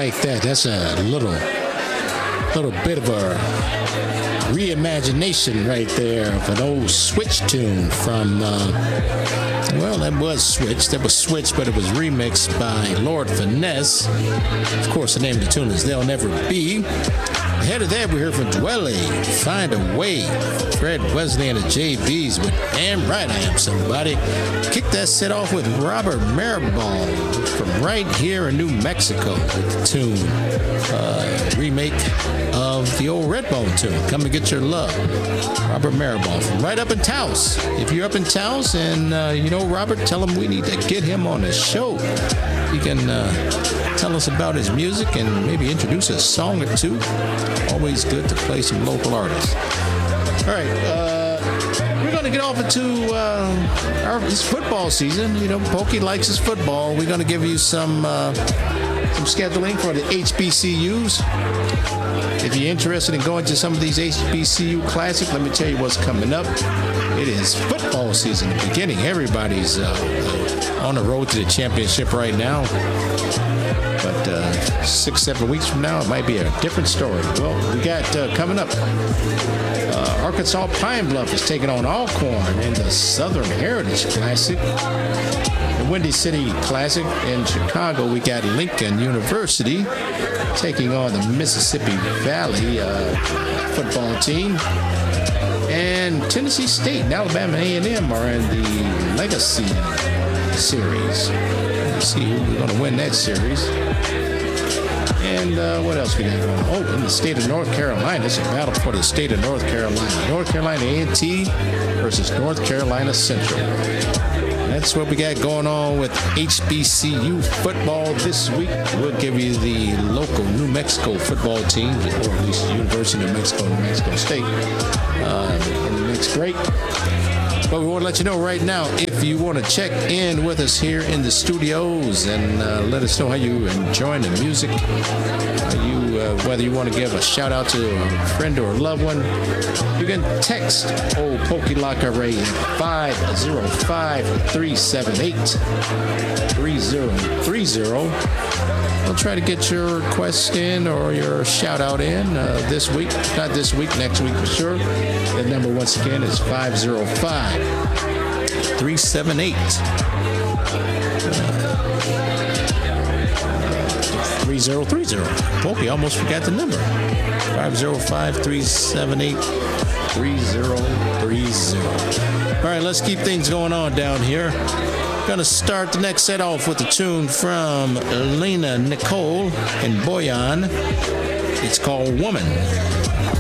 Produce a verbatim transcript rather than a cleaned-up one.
like that. That's a little, little bit of a reimagination right there of an old Switch tune from, uh, well, that was Switch. That was Switch, but it was remixed by Lord Finesse. Of course, the name of the tune is They'll Never Be. Ahead of that, we heard from Dwele, Find a Way. Fred Wesley and the J Bs with Damn Right I Am Somebody. Kick that set off with Robert Maribel from right here in New Mexico with the tune. Uh, remake of the old Redbone tune, Come and Get Your Love. Robert Maribel from right up in Taos. If you're up in Taos and uh, you know Robert, tell him we need to get him on the show. He can uh, tell us about his music and maybe introduce a song or two. Always good to play some local artists. All right, uh, we're going to get off into uh, our this football season. You know, Pokey likes his football. We're going to give you some uh, some scheduling for the H B C Us. If you're interested in going to some of these H B C U Classic, let me tell you what's coming up. It is football season beginning. Everybody's uh, on the road to the championship right now. But uh, six, seven weeks from now, it might be a different story. Well, we got uh, coming up, uh, Arkansas Pine Bluff is taking on Alcorn in the Southern Heritage Classic. The Windy City Classic in Chicago, we got Lincoln University taking on the Mississippi Valley uh, football team. And Tennessee State and Alabama A and M are in the Legacy Series. Let's see who's going to win that series. And uh, what else we got going on? Oh, in the state of North Carolina, it's a battle for the state of North Carolina. North Carolina A and T versus North Carolina Central. That's what we got going on with H B C U football this week. We'll give you the local New Mexico football team, or at least University of New Mexico, New Mexico State, uh, in the next break. But we want to let you know right now, if you want to check in with us here in the studios and uh, let us know how you enjoying the music, uh, you uh, whether you want to give a shout out to a friend or a loved one, you can text old Pokey Lock Array at five oh five, three seven eight, three oh three oh. We'll try to get your request in or your shout out in uh, this week. Not this week, next week for sure. The number once again is five oh five, three seven eight, three oh three oh. Pokey almost forgot the number. five oh five, three seven eight, three oh three oh. All right, let's keep things going on down here. Gonna start the next set off with a tune from Lena Nicole and Boyan. It's called Woman.